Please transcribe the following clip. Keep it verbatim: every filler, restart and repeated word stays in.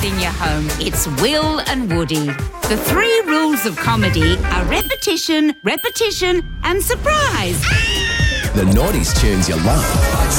crowd in your home. It's Will and Woody. The three rules of comedy are repetition, repetition and surprise. The noughties tunes you love.